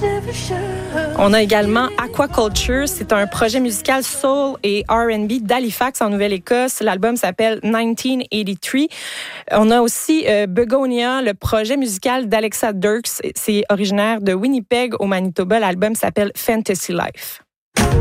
On a également Aquaculture. C'est un projet musical soul et R&B d'Halifax, en Nouvelle-Écosse. L'album s'appelle 1983. On a aussi Begonia, le projet musical d'Alexa Dirks. C'est originaire de Winnipeg, au Manitoba. L'album s'appelle Fantasy Life.